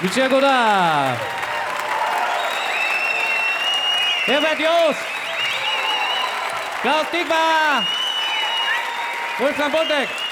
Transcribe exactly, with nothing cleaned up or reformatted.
Lucia Godard. Herbert Joos. Klaus Diekmar. Wolfgang Bontek.